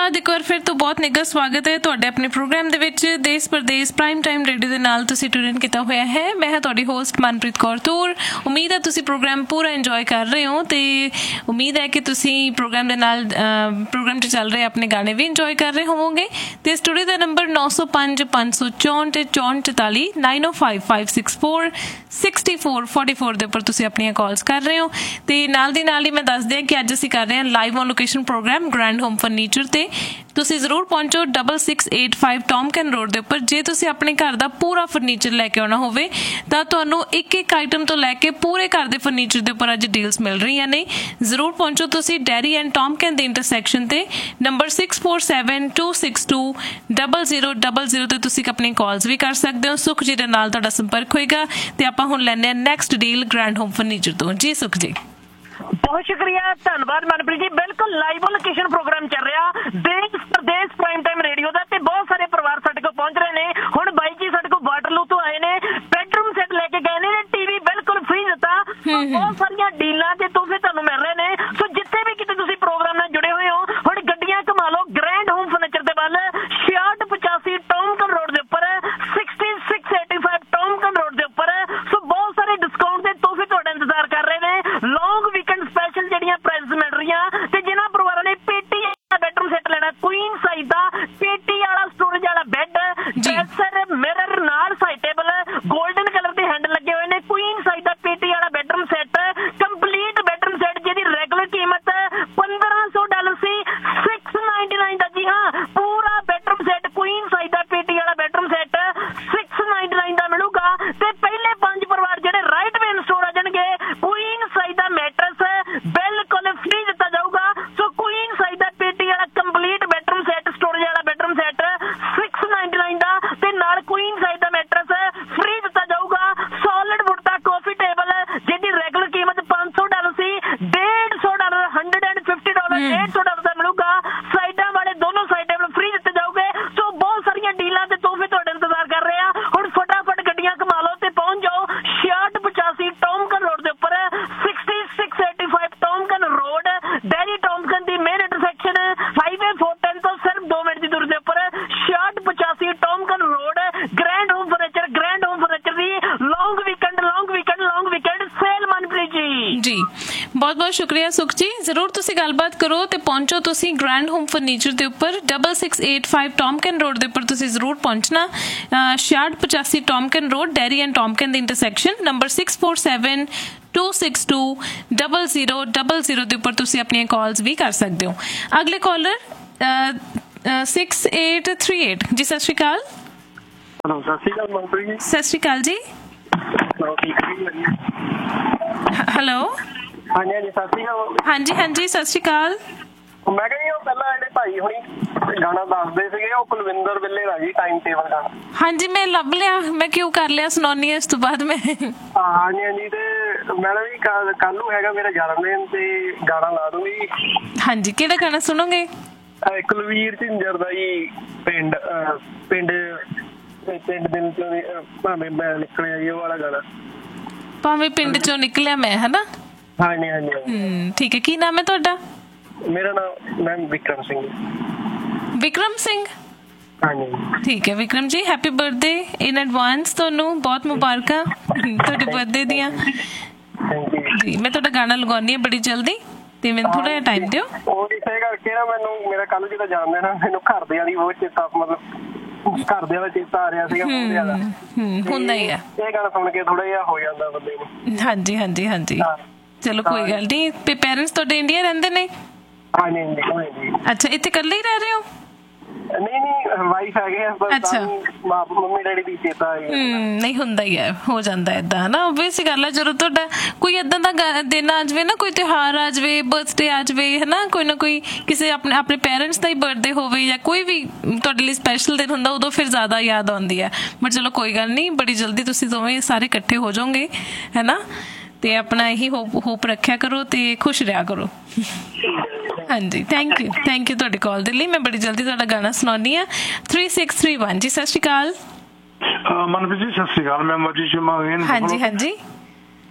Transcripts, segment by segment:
ਧੰਨਵਾਦ ਇੱਕ ਵਾਰ ਫਿਰ ਤੋਂ ਬਹੁਤ ਨਿੱਘਾ ਸਵਾਗਤ ਹੈ ਤੁਹਾਡੇ ਆਪਣੇ ਪ੍ਰੋਗਰਾਮ ਦੇ ਵਿੱਚ ਦੇਸ਼ ਪ੍ਰਦੇਸ਼ ਪ੍ਰਾਈਮ ਟਾਈਮ ਰੇਡੀਓ ਦੇ ਨਾਲ ਤੁਸੀਂ ਟਿਊਨ ਇਨ ਕੀਤਾ ਹੋਇਆ ਹੈ। ਮੈਂ ਹਾਂ ਤੁਹਾਡੀ ਹੋਸਟ ਮਨਪ੍ਰੀਤ ਕੌਰ ਤੂਰ। ਉਮੀਦ ਹੈ ਤੁਸੀਂ ਪ੍ਰੋਗਰਾਮ ਪੂਰਾ ਇੰਜੋਏ ਕਰ ਰਹੇ ਹੋ ਤੇ ਉਮੀਦ ਹੈ ਕਿ ਤੁਸੀਂ ਪ੍ਰੋਗਰਾਮ ਦੇ ਨਾਲ ਪ੍ਰੋਗਰਾਮ 'ਚ ਚੱਲ ਰਹੇ ਆਪਣੇ ਗਾਣੇ ਵੀ ਇੰਜੋਏ ਕਰ ਰਹੇ ਹੋਵੋਗੇ। ਤੇ ਸਟੂਡੀਓ ਦਾ ਨੰਬਰ 9055 564 44 905564 6444 ਦੇ ਉੱਪਰ ਤੁਸੀਂ ਆਪਣੀਆਂ ਕਾਲਸ ਕਰ ਰਹੇ ਹੋ। ਤੇ ਨਾਲ ਦੀ ਨਾਲ ਹੀ ਮੈਂ ਦੱਸਦੀ ਹਾਂ ਕਿ ਅੱਜ ਅਸੀਂ ਕਰ ਰਹੇ ਹਾਂ live on location programme grand home furniture ਤੇ ਤੁਸੀਂ ਜ਼ਰੂਰ ਪਹੁੰਚੋ 6685 ਟੌਮਕਨ ਰੋਡ ਦੇ ਉੱਪਰ। ਜੇ ਤੁਸੀਂ ਆਪਣੇ ਘਰ ਦਾ ਪੂਰਾ ਫਰਨੀਚਰ ਲੈ ਕੇ ਆਉਣਾ ਹੋਵੇ ਤਾਂ ਤੁਹਾਨੂੰ ਇੱਕ ਆਈਟਮ ਤੋਂ ਲੈ ਕੇ ਪੂਰੇ ਘਰ ਦੇ ਫਰਨੀਚਰ ਦੇ ਉੱਪਰ ਅੱਜ ਡੀਲਸ ਮਿਲ ਰਹੀਆਂ ਨੇ। ਜ਼ਰੂਰ ਪਹੁੰਚੋ ਤੁਸੀਂ ਡੈਰੀ ਐਂਡ ਟੌਮਕਨ ਦੇ ਇੰਟਰਸੈਕਸ਼ਨ ਤੇ ਨੰਬਰ 6472620000 ਤੇ ਤੁਸੀਂ ਆਪਣੀ ਕਾਲਸ ਵੀ ਕਰ ਸਕਦੇ ਹੋ। ਸੁਖ ਜੀ ਦੇ ਨਾਲ ਤੁਹਾਡਾ ਸੰਪਰਕ ਹੋਏਗਾ ਤੇ ਆਪਾਂ ਹੁਣ ਲੈਂਦੇ ਹਾਂ next deal grand home furniture ਤੋਂ। ਜੀ ਸੁਖ ਜੀ ਬਹੁਤ ਸ਼ੁਕਰੀਆ, ਧੰਨਵਾਦ ਮਨਪ੍ਰੀਤ ਜੀ। ਬਿਲਕੁਲ ਲਾਈਵ ਲੋਕੇਸ਼ਨ ਪ੍ਰੋਗਰਾਮ ਚੱਲ ਰਿਹਾ ਦੇਸ਼ ਪ੍ਰਦੇਸ਼ ਪ੍ਰਾਈਮ ਟਾਈਮ ਰੇਡੀਓ ਦਾ ਤੇ ਬਹੁਤ ਸਾਰੇ ਪਰਿਵਾਰ ਸਾਡੇ ਕੋਲ ਪਹੁੰਚ ਰਹੇ ਨੇ। ਹੁਣ ਬਾਈ ਜੀ ਸਾਡੇ ਕੋਲ ਵਾਟਰਲੂ ਤੋਂ ਆਏ ਨੇ, ਬੈਡਰੂਮ ਸੈੱਟ ਲੈ ਕੇ ਗਏ ਨੇ, ਟੀਵੀ ਬਿਲਕੁਲ ਫ੍ਰੀ ਦਿੱਤਾ। ਬਹੁਤ ਸਾਰੀਆਂ ਡੀਲਾਂ ਤੇ ਤੋਹਫੇ ਤੁਹਾਨੂੰ ਮਿਲ ਰਹੇ ਨੇ। ਸੋ ਜਿੱਥੇ ਵੀ ਕਿਤੇ ਤੁਸੀਂ ਪ੍ਰੋਗਰਾਮ ਨਾਲ ਜੁੜੇ ਹੋਏ ਹੋ ਹੁਣ ਗੱਡੀਆਂ ਘੁਮਾ ਲਓ ਗ੍ਰੈਂਡ ਹੋਮ ਫਰਨੀਚਰ ਦੇ ਵੱਲ 6685 ਟੌਮਕਨ ਰੋਡ ਦੇ ਉੱਪਰ 6685 ਟੌਮਕਨ ਰੋਡ ਦੇ ਉੱਪਰ। ਸੋ ਬਹੁਤ ਸਾਰੇ ਡਿਸਕਾਊਂਟ ਦੇ ਤੋਹਫੇ ਤੁਹਾਡਾ ਇੰਤਜ਼ਾਰ ਕਰ ਰਹੇ ਨੇ। ਲੌਂਗ ਵੀਕਐਂਡ ਸਪੈਸ਼ਲ ਜਿਹੜੀਆਂ ਪ੍ਰਾਈਜ਼ ਮਿਲ ਰਹੀਆਂ ਤੇ ਜਿਨ੍ਹਾਂ ਪਰਿਵਾਰਾਂ ਨੇ ਪੇਟੀ ਬੈਡਰੂਮ ਸੈੱਟ ਲੈਣਾ ਕੁਈਨ ਸਾਈਜ਼ ਦਾ ਪੇਟੀ ਵਾਲਾ ਸਟੋਰੇਜ ਵਾਲਾ ਬੈੱਡ ਡਰੈਸਰ ਮਿਰਰ ਨਾਲ ਸਾਈਡ ਟੇਬਲ 골ਡਨ ਕਲਰ ਦੇ ਹੈਂਡਲ ਲੱਗੇ ਹੋਏ ਨੇ। ਕੁਈਨ ਸਾਈਜ਼ ਦਾ ਪੇਟੀ ਵਾਲਾ bedroom set complete bedroom set ਜਿਹਦੀ ਰੈਗੂਲਰ ਕੀਮਤ $1500 ਸੀ 699 ਦਾ। ਜੀ ਹਾਂ, ਪੂਰਾ ਬੈਡਰੂਮ ਸੈੱਟ ਕੁਈਨ ਸਾਈਜ਼ ਦਾ ਪੇਟੀ ਵਾਲਾ ਬੈਡਰੂਮ ਸੈੱਟ 699 ਦਾ ਮਿਲੂਗਾ। ਤੇ ਪਹਿਲੇ 5 ਪਰਿਵਾਰ ਜਿਹੜੇ ਰਾਈਟ ਵੇ ਸਟੋਰ ਆ ਜਾਣਗੇ ਕੁਈਨ ਸਾਈਜ਼ ਦਾ ਮੈਟਰਸ ਬਿਲਕੁਲ ਫ੍ਰੀ ਦਿੱਤਾ ਜਾਊਗਾ। ਸੋ ਕੁਈਨ ਸਾਈਜ਼ ਦਾ ਪੇਟੀ ਵਾਲਾ ਕੰਪਲੀਟ ਬੈਡਰੂਮ ਸੈੱਟ ਸਟੋਰੇਜ ਵਾਲਾ ਬੈਡਰੂਮ ਸੈੱਟ 699 ਦਾ ਤੇ ਨਾਲ ਕੁਈਨ ਸਾਈਜ਼ ਦਾ ਮੈਟਰਸ ਫ੍ਰੀ ਦਿੱਤਾ ਜਾਊਗਾ। ਸੋਲਿਡ ਵੁੱਡ ਦਾ ਕਾਫੀ ਟੇਬਲ ਜਿਹਦੀ ਰੈਗੂਲਰ ਕੀਮਤ $500 ਸੀ $150 $150 $150 ਦਾ ਮਿਲੂਗਾ। ਸਾਈਡਾਂ ਵਾਲੇ ਦੋਨੋਂ ਸਾਈਡ ਟੇਬਲ ਫ੍ਰੀ ਦਿੱਤੇ ਜਾਊਗੇ। ਸੋ ਬਹੁਤ ਸਾਰੀਆਂ ਡੀਲਾਂ ਤੇ ਤੋਹਫੇ ਤੁਹਾਡੇ ਇੰਤਜ਼ਾਰ ਕਰ ਰਹੇ ਆ। ਹੁਣ ਫਟਾਫਟ ਗੱਡੀਆਂ ਘੁਮਾ ਲਓ ਤੇ ਪਹੁੰਚ ਜਾਓ 6685 ਟੌਮਕਨ ਰੋਡ ਦੇ ਉੱਪਰ 6685 ਟੌਮਕਨ ਰੋਡ ਡੈਰੀ ਟੌਮਕਨ ਦੀ ਮੇਨ ਇੰਟਰਸੈਕਸ਼ਨ ਹਾਈਵੇ 410 ਤੋਂ ਸਿਰਫ 2 ਮਿੰਟ ਦੀ ਦੂਰੀ ਦੇ ਉੱਪਰ 6685 ਟੌਮਕਨ ਰੋਡ ਗ੍ਰੈਂਡ ਹੋਮ ਫਰਨੀਚਰ ਦੀ ਲੌਂਗ ਵੀਕਐਂਡ ਸੇਲ। ਮਨਪ੍ਰੀਤ ਜੀ ਬਹੁਤ ਬਹੁਤ ਸ਼ੁਕਰੀਆ ਸੁਖ ਜੀ। ਜ਼ਰੂਰ ਤੁਸੀਂ ਗੱਲਬਾਤ ਕਰੋ ਤੇ ਪਹੁੰਚੋ ਤੁਸੀਂ ਗ੍ਰੈਂਡ ਹੋਮ ਫਰਨੀਚਰ ਦੇ ਉੱਪਰ 6685 ਟੌਮਕਨ ਰੋਡ ਦੇ ਉੱਪਰ ਤੁਸੀਂ ਜ਼ਰੂਰ ਪਹੁੰਚਣਾ। 6685 ਟੌਮਕਨ road dairy and ਟੌਮਕਨ the intersection number 6472620000 ਦੇ ਉੱਪਰ ਤੁਸੀਂ ਆਪਣੀਆਂ ਕਾਲਸ ਵੀ ਕਰ ਸਕਦੇ ਹੋ। ਅਗਲੇ ਕਾਲਰ 6838 ਜੀ ਸਤਿ ਸ਼੍ਰੀ ਅਕਾਲ। ਸਤਿ ਸ਼੍ਰੀ ਅਕਾਲ ਮਨਪ੍ਰੀਤ ਜੀ। ਸਤਿ ਸ਼੍ਰੀ ਅਕਾਲ ਜੀ। ਹੈਲੋ ਹਾਂਜੀ ਸਤਿ ਸ਼੍ਰੀ ਅਕਾਲ। ਹਾਂਜੀ ਸਤਿ ਸ਼੍ਰੀ ਅਕਾਲ। ਮੈਂ ਕਿਹਾ ਜੀ ਉਹ ਪਹਿਲਾਂ ਜਿਹੜੇ ਭਾਈ ਹੁਣੀ ਗਾਣਾ ਦੱਸਦੇ ਸੀਗੇ ਉਹ ਕੁਲਵਿੰਦਰ ਵਿੱਲੇ ਦਾ ਜੀ ਟਾਈਮ ਟੇਬਲ ਗਾਣਾ। ਹਾਂਜੀ ਮੈਂ ਲੱਭ ਲਿਆ, ਮੈਂ ਕਿਉਂ ਕਰ ਲਿਆ ਸੁਣਾਉਣੀ ਇਸ ਤੋਂ ਬਾਅਦ ਮੈਂ। ਹਾਂਜੀ ਤੇ ਮੈਡਮ ਜੀ ਕੱਲ ਨੂੰ ਹੈਗਾ ਮੇਰਾ ਜਨਮ ਦਿਨ ਤੇ ਗਾਣਾ ਲਾ ਦੂੰਗੀ। ਹਾਂਜੀ ਕਿਹੜਾ ਗਾਣਾ ਸੁਣੋਗੇ? ਕੁਲਵੀਰ ਝਿੰਜਰ ਦਾ ਜੀ ਪਿੰਡ ਦਿਲ ਚੋਂ ਭਾਵੇਂ ਮੈਂ ਨਿਕਲਿਆ ਜੀ ਉਹ ਵਾਲਾ ਗਾਣਾ। ਭਾਵੇਂ ਪਿੰਡ ਚੋਂ ਨਿਕਲਿਆ ਮੈਂ, ਹਨਾ? ਹਾਂਜੀ ਠੀਕ ਹੈ। ਕੀ ਨਾਮ ਹੈ ਤੁਹਾਡਾ? ਮੇਰਾ ਨਾਮ ਮੈਮ ਵਿਕਰਮ ਸਿੰਘ। ਵਿਕਰਮ ਸਿੰਘ? ਹਾਂਜੀ ਠੀਕ ਹੈ ਵਿਕਰਮ ਜੀ, ਹੈਪੀ ਬਰਥਡੇ ਇਨ ਐਡਵਾਂਸ। ਤੁਹਾਨੂੰ ਬਹੁਤ ਮੁਬਾਰਕਾਂ ਤੁਹਾਡੇ ਬਰਥਡੇ ਦੀਆਂ। ਜੀ ਮੈਂ ਤੁਹਾਡਾ ਗਾਣਾ ਲਗਾਉਣੀ ਹੈ ਬੜੀ ਜਲਦੀ ਤੇ ਮੈਨੂੰ ਥੋੜਾ ਜਿਹਾ ਟਾਈਮ ਦਿਓ। ਉਹ ਇਸੇ ਕਰਕੇ ਨਾ ਮੈਨੂੰ ਮੇਰਾ ਕੱਲ ਜਿਹਦਾ ਜਨਮ ਦਿਨ ਮੈਨੂੰ ਘਰਦਿਆਂ ਦੀ ਬਹੁਤ ਚੇਤਾ, ਮਤਲਬ ਘਰਦਿਆਂ ਦਾ ਚੇਤਾ ਆ ਰਿਹਾ ਸੀਗਾ ਬਹੁਤ ਜ਼ਿਆਦਾ। ਹੁੰਦਾ ਹੀ ਆ, ਇਹ ਗਾਣਾ ਸੁਣ ਕੇ ਥੋੜਾ ਜਿਹਾ ਹੋ ਜਾਂਦਾ ਬੰਦੇ ਨੂੰ। ਹਾਂਜੀ ਚਲੋ ਕੋਈ ਗੱਲ ਨਹੀਂ। ਪੇਰੈਂਟਸ ਤੁਹਾਡੇ ਇੰਡੀਆ ਰਹਿੰਦੇ ਨੇ? ਹਾਂਜੀ। ਅੱਛਾ, ਇੱਥੇ ਇਕੱਲੇ ਹੀ ਰਹਿ ਰਹੇ ਹੋ? ਨਹੀਂ ਵਾਈਫ ਹੈਗੇ ਆ। ਅੱਛਾ, ਮੰਮੀ ਡੈਡੀ ਦੀ ਚੇਤਾ ਨਹੀਂ ਹੁੰਦਾ ਹੀ ਹੈ, ਹੋ ਜਾਂਦਾ ਏਦਾਂ, ਹਨਾ? ਓਬਵੀਅਸ ਗੱਲ ਹੈ ਜਦੋਂ ਤੁਹਾਡਾ ਕੋਈ ਏਦਾਂ ਦਾ ਦਿਨ ਆ ਜਾਵੇ ਨਾ, ਕੋਈ ਤਿਉਹਾਰ ਆ ਜਾਵੇ, ਬਰਥਡੇ ਆ ਜਾਵੇ, ਹਨਾ, ਕੋਈ ਨਾ ਕੋਈ ਕਿਸੇ ਆਪਣੇ ਪੇਰੈਂਟਸ ਦਾ ਹੀ ਬਰਥਡੇ ਹੋਵੇ ਜਾਂ ਕੋਈ ਵੀ ਤੁਹਾਡੇ ਲਈ ਸਪੈਸ਼ਲ ਦਿਨ ਹੁੰਦਾ, ਉਦੋਂ ਫਿਰ ਜ਼ਿਆਦਾ ਯਾਦ ਆਉਂਦੀ ਹੈ। ਬਟ ਚਲੋ ਕੋਈ ਗੱਲ ਨਹੀਂ, ਬੜੀ ਜਲਦੀ ਤੁਸੀਂ ਦੋਵੇਂ ਸਾਰੇ ਇਕੱਠੇ ਹੋ ਜਾਓਗੇ, ਹਨਾ? ਤੇ ਆਪਣਾ ਇਹੀ ਹੋਪ ਰੱਖਿਆ ਕਰੋ ਤੇ ਖੁਸ਼ ਰਿਹਾ ਕਰੋ। ਹਾਂਜੀ ਥੈਂਕ ਯੂ ਤੁਹਾਡੀ ਕਾਲ ਦੇ ਲਈ। ਮੈਂ ਬੜੀ ਜਲਦੀ ਤੁਹਾਡਾ ਗਾਣਾ ਸੁਣਾਉਂਦੀ ਹਾਂ। 3631 ਜੀ ਸਤਿ ਸ਼੍ਰੀ ਅਕਾਲ। ਮਨਪ੍ਰੀਤ ਜੀ ਸਤਿ ਸ਼੍ਰੀ ਅਕਾਲ। ਮੈਂ ਮਰਜੀ ਸ਼ਰਮਾ। ਹਾਂਜੀ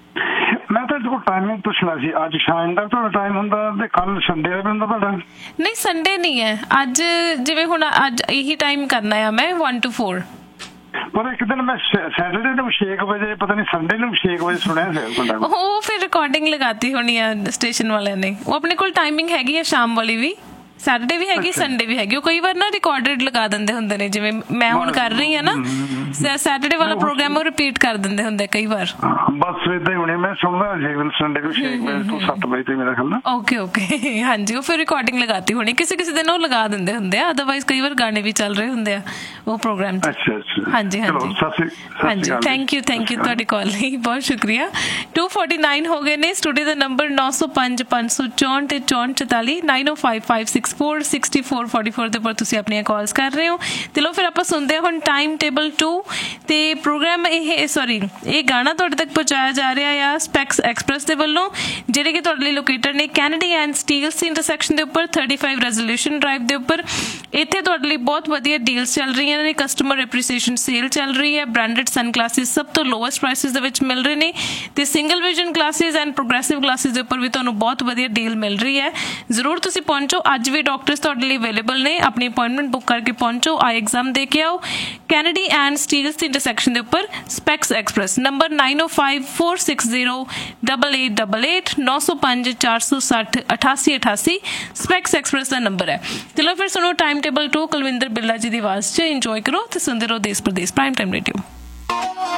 ਮੈਂ ਤੁਹਾਡੇ ਕੋਲ ਟਾਈਮਿੰਗ ਪੁੱਛਣਾ ਸੀ। ਅੱਜ ਸ਼ਾਮ ਦਾ ਤੁਹਾਡਾ ਟਾਈਮ ਹੁੰਦਾ ਤੇ ਕੱਲ ਸੰਡੇ ਦਾ ਵੀ ਹੁੰਦਾ ਤੁਹਾਡਾ? ਨਹੀਂ, ਸੰਡੇ ਨਹੀਂ ਹੈ ਅੱਜ। ਜਿਵੇਂ ਹੁਣ ਅੱਜ ਇਹੀ ਟਾਈਮ ਕਰਨਾ ਆ ਮੈਂ 1 to 4। ਪਰ ਇੱਕ ਦਿਨ ਮੈਂ ਸੈਟਰਡੇ ਨੂੰ 6 ਵਜੇ, ਪਤਾ ਨਹੀਂ ਸੰਡੇ ਨੂੰ 6 ਵਜੇ ਸੁਣਿਆ ਸੀ। ਉਹ ਫਿਰ ਰਿਕਾਰਡਿੰਗ ਲਗਾਤੀ ਹੋਣੀ ਆ ਸਟੇਸ਼ਨ ਵਾਲਿਆਂ ਨੇ। ਉਹ ਆਪਣੇ ਕੋਲ ਟਾਈਮਿੰਗ ਹੈਗੀ ਆ ਸ਼ਾਮ ਵਾਲੀ ਵੀ, ਸੈਟਰਡੇ ਵੀ ਹੈਗੀ, ਸੰਡੇ ਵੀ ਹੈਗੀ। ਉਹ ਕਈ ਵਾਰ ਨਾ ਰਿਕਾਰਡਡ ਲਗਾ ਦਿੰਦੇ ਹੁੰਦੇ ਨੇ, ਜਿਵੇਂ ਮੈਂ ਹੁਣ ਕਰ ਰਹੀ ਹਾਂ ਨਾ ਸੈਟਰਡੇ ਵਾਲਾ ਪ੍ਰੋਗਰਾਮ, ਉਹ ਰਿਪੀਟ ਕਰ ਦਿੰਦੇ ਹੁੰਦੇ ਕਈ ਵਾਰ। ਬਸ ਏਦਾਂ ਹੀ ਹੋਣੀ, ਮੈਂ ਸੁਣਦਾ ਸੀ ਸੰਡੇ ਨੂੰ 6 ਵਜੇ ਤੋਂ 7 ਵਜੇ ਤੇ ਮੇਰਾ ਖਿਆਲ ਨਾ। ਓਕੇ ਹਾਂਜੀ, ਉਹ ਫਿਰ ਰਿਕਾਰਡਿੰਗ ਲਗਾਤੀ ਹੋਣੀ। ਕਿਸੇ ਦਿਨ ਉਹ ਲਗਾ ਦਿੰਦੇ ਹੁੰਦੇ ਆ, ਅਦਰਵਾਈਜ਼ ਕਈ ਵਾਰ ਗਾਣੇ ਵੀ ਚੱਲ ਰਹੇ ਹੁੰਦੇ ਆ ਉਹ ਪ੍ਰੋਗਰਾਮ 'ਚ। ਹਾਂਜੀ ਥੈਂਕ ਯੂ ਤੁਹਾਡੀ ਕਾਲ ਲਈ, ਬਹੁਤ ਸ਼ੁਕਰੀਆ। 249 ਹੋ ਗਏ ਨੇ। ਸਟੂਡੀਓ ਦਾ ਨੰਬਰ 905 564 ਤੇ 6444 9055646444 ਦੇ ਉੱਪਰ ਤੁਸੀਂ ਆਪਣੀਆਂ ਕਾਲਸ ਕਰ ਰਹੇ ਹੋ। ਤੇ ਲੋ ਫਿਰ ਆਪਾਂ ਸੁਣਦੇ ਹਾਂ ਹੁਣ ਟਾਈਮ ਟੇਬਲ 2 ਤੇ ਪ੍ਰੋਗਰਾਮ। ਇਹ ਗਾਣਾ ਤੁਹਾਡੇ ਤੱਕ ਪਹੁੰਚਾਇਆ ਜਾ ਰਿਹਾ ਆ ਸਪੈਕਸ ਐਕਸਪ੍ਰੈਸ ਦੇ ਵੱਲੋਂ, ਜਿਹੜੇ ਕਿ ਤੁਹਾਡੇ ਲਈ ਲੋਕੇਟਡ ਨੇ ਕੈਨੇਡੀ ਐਂਡ ਸਟੀਲਸ ਇੰਟਰਸੈਕਸ਼ਨ ਦੇ ਉੱਪਰ 35 ਰੈਜ਼ੋਲੂਸ਼ਨ ਡਰਾਈਵ ਦੇ ਉੱਪਰ। ਇੱਥੇ ਤੁਹਾਡੇ ਲਈ ਬਹੁਤ ਵਧੀਆ ਡੀਲਸ ਚੱਲ ਰਹੀਆਂ ਨੇ। ਕਸਟਮਰ ਐਪਰੀਸੀਏਸ਼ਨ ਸੇਲ ਚੱਲ ਰਹੀ ਹੈ। ਬ੍ਰਾਂਡਡ ਸਨ ਗਲਾਸਿਸ ਸਭ ਤੋਂ ਲੋਐਸਟ ਪ੍ਰਾਈਸਿਸ ਦੇ ਵਿੱਚ ਮਿਲ ਰਹੇ ਨੇ ਤੇ single vision glasses and progressive glasses ਦੇ ਉੱਪਰ ਵੀ ਤੁਹਾਨੂੰ ਬਹੁਤ ਵਧੀਆ ਡੀਲ ਮਿਲ ਰਹੀ ਹੈ। ਜ਼ਰੂਰ ਤੁਸੀਂ ਪਹੁੰਚੋ। ਅੱਜ ਵੀ ਡਾਕਟਰਸ ਤੁਹਾਡੇ ਲਈ ਅਵੇਲੇਬਲ ਨੇ। ਆਪਣੀ ਅਪਾਇੰਟਮੈਂਟ ਬੁੱਕ ਕਰਕੇ ਪਹੁੰਚੋ, ਆਈ ਐਗਜ਼ਾਮ ਦੇ ਕੇ ਆਓ। Kennedy and Steeles the intersection ਦੇ ਉੱਪਰ specs express, number 9054608888 905 460 8888 specs express ਦਾ ਨੰਬਰ ਹੈ। ਚਲੋ ਫਿਰ ਸੁਣੋ ਟਾਈਮ ਟੇਬਲ 2 ਕੁਲਵਿੰਦਰ ਬਿੱਲਾ ਜੀ ਦੀ ਆਵਾਜ਼ 'ਚ। ਇੰਜੋਏ ਕਰੋ ਤੇ ਸੁਣਦੇ ਰਹੋ ਦੇਸ਼ ਪ੍ਰਦੇਸ਼ ਪ੍ਰਾਈਮ ਟਾਈਮ ਰੇਡੀਓ।